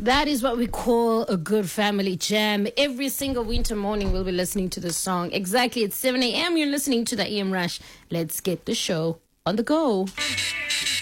That is what we call a good family jam. Every single winter morning, we'll be listening to this song. Exactly at 7 a.m., you're listening to the EM Rush. Let's get the show on the go.